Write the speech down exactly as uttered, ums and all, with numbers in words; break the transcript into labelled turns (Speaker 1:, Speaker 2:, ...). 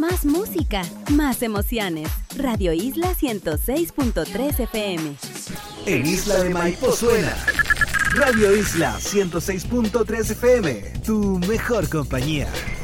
Speaker 1: Más música, más emociones. Radio Isla ciento seis punto tres F M.
Speaker 2: En Isla de Maipo suena Radio Isla ciento seis punto tres F M, tu mejor compañía.